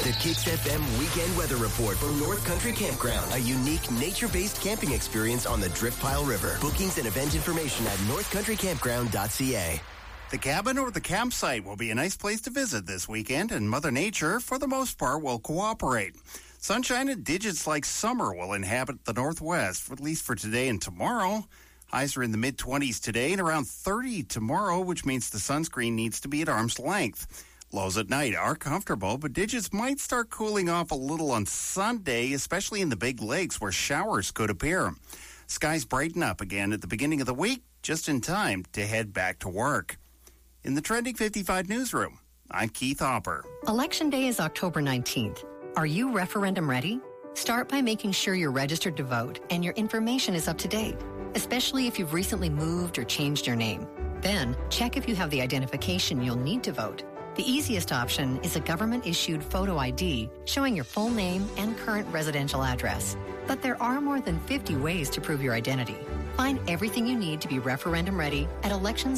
The Kicks FM Weekend Weather Report from North Country Campground. A unique nature-based camping experience on the Driftpile River. Bookings and event information at northcountrycampground.ca. The cabin or the campsite will be a nice place to visit this weekend, and Mother Nature, for the most part, will cooperate. Sunshine and digits like summer will inhabit the Northwest, at least for today and tomorrow. Highs are in the mid-20s today and around 30 tomorrow, which means the sunscreen needs to be at arm's length. Lows at night are comfortable, but digits might start cooling off a little on Sunday, especially in the Big Lakes where showers could appear. Skies brighten up again at the beginning of the week, just in time to head back to work. In the Trending 55 newsroom, I'm Keith Hopper. Election Day is October 19th. Are you referendum ready? Start by making sure you're registered to vote and your information is up to date, especially if you've recently moved or changed your name. Then, check if you have the identification you'll need to vote. The easiest option is a government-issued photo ID showing your full name and current residential address. But there are more than 50 ways to prove your identity. Find everything you need to be referendum ready at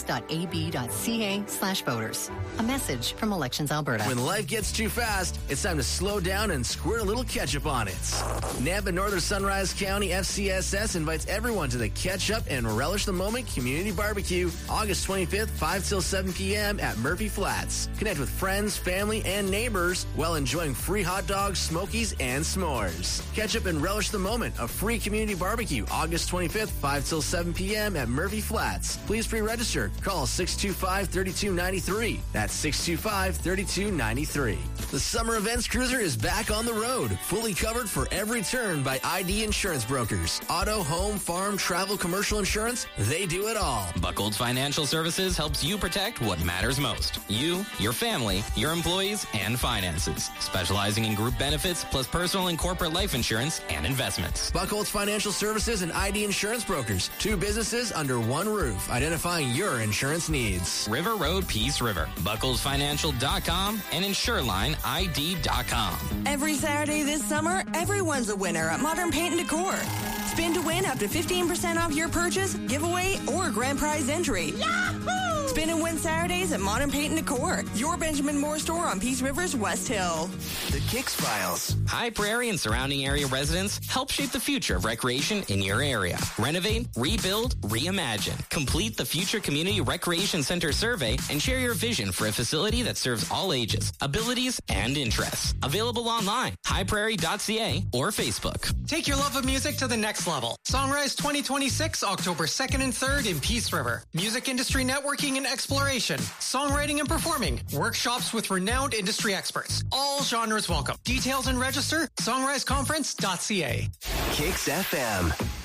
elections.ab.ca/voters. A message from Elections Alberta. When life gets too fast, it's time to slow down and squirt a little ketchup on it. NAB and Northern Sunrise County FCSS invites everyone to the Catch Up and Relish the Moment Community Barbecue, August 25th, 5 till 7 p.m. at Murphy Flats. Connect with friends, family, and neighbors while enjoying free hot dogs, smokies, and s'mores. Catch Up and Relish the Moment, a free community barbecue, August 25th, 5 till 7 p.m. at Murphy Flats. Please pre-register. Call 625-3293. That's 625-3293. The Summer Events Cruiser is back on the road, fully covered for every turn by ID Insurance Brokers. Auto, home, farm, travel, commercial insurance, they do it all. Buckles Financial Services helps you protect what matters most. You, your family, your employees, and finances. Specializing in group benefits plus personal and corporate life insurance and investments. Buckles Financial Services and ID Insurance Brokers. Two businesses under one roof, identifying your insurance needs. River Road Peace River. BucklesFinancial.com and InsureLineID.com. Every Saturday this summer, everyone's a winner at Modern Paint and Decor. Spin to win up to 15% off your purchase, giveaway, or grand prize entry. Yahoo! Spin and win Saturdays at Modern Paint and Decor, your Benjamin Moore store on Peace River's West Hill. The Kicks Files. High Prairie and surrounding area residents help shape the future of recreation in your area. Renovate, rebuild, reimagine. Complete the Future Community Recreation Center survey and share your vision for a facility that serves all ages, abilities, and interests. Available online, highprairie.ca or Facebook. Take your love of music to the next level. Songrise 2026, October 2nd and 3rd in Peace River. Music industry networking and exploration, songwriting and performing, workshops with renowned industry experts. All genres welcome. Details and register, songriseconference.ca. Kicks FM.